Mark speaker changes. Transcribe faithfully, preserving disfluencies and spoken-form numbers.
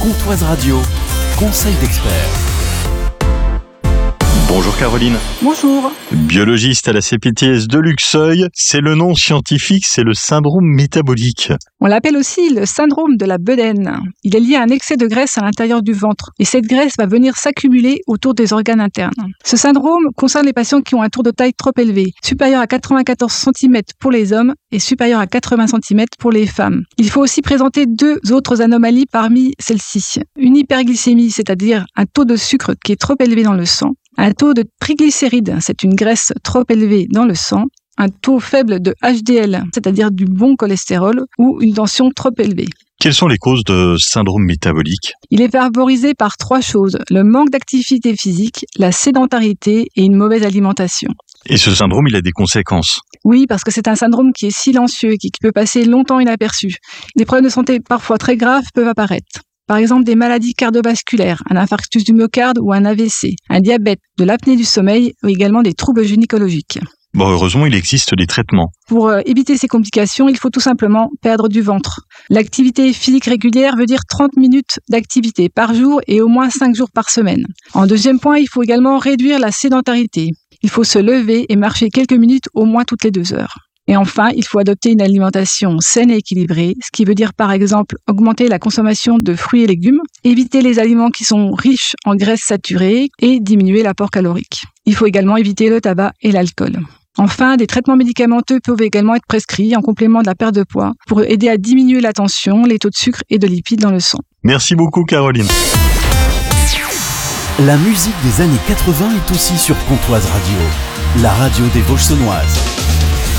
Speaker 1: Comtoise Radio, conseil d'experts.
Speaker 2: Bonjour Caroline.
Speaker 3: Bonjour.
Speaker 2: Biologiste à la C P T S de Luxeuil, c'est le nom scientifique, c'est le syndrome métabolique.
Speaker 3: On l'appelle aussi le syndrome de la bedaine. Il est lié à un excès de graisse à l'intérieur du ventre et cette graisse va venir s'accumuler autour des organes internes. Ce syndrome concerne les patients qui ont un tour de taille trop élevé, supérieur à quatre-vingt-quatorze centimètres pour les hommes et supérieur à quatre-vingts centimètres pour les femmes. Il faut aussi présenter deux autres anomalies parmi celles-ci. Une hyperglycémie, c'est-à-dire un taux de sucre qui est trop élevé dans le sang. Un taux de triglycérides, c'est une graisse trop élevée dans le sang. Un taux faible de H D L, c'est-à-dire du bon cholestérol, ou une tension trop élevée.
Speaker 2: Quelles sont les causes de syndrome métabolique ?
Speaker 3: Il est favorisé par trois choses, le manque d'activité physique, la sédentarité et une mauvaise alimentation.
Speaker 2: Et ce syndrome, il a des conséquences ?
Speaker 3: Oui, parce que c'est un syndrome qui est silencieux, qui peut passer longtemps inaperçu. Des problèmes de santé parfois très graves peuvent apparaître. Par exemple, des maladies cardiovasculaires, un infarctus du myocarde ou un A V C, un diabète, de l'apnée du sommeil ou également des troubles gynécologiques.
Speaker 2: Bon, heureusement, il existe des traitements.
Speaker 3: Pour euh, éviter ces complications, il faut tout simplement perdre du ventre. L'activité physique régulière veut dire trente minutes d'activité par jour et au moins cinq jours par semaine. En deuxième point, il faut également réduire la sédentarité. Il faut se lever et marcher quelques minutes au moins toutes les deux heures. Et enfin, il faut adopter une alimentation saine et équilibrée, ce qui veut dire par exemple augmenter la consommation de fruits et légumes, éviter les aliments qui sont riches en graisses saturées et diminuer l'apport calorique. Il faut également éviter le tabac et l'alcool. Enfin, des traitements médicamenteux peuvent également être prescrits en complément de la perte de poids pour aider à diminuer la tension, les taux de sucre et de lipides dans le sang.
Speaker 2: Merci beaucoup Caroline.
Speaker 1: La musique des années quatre-vingts est aussi sur Comtoise Radio, la radio des Vosges saunoises.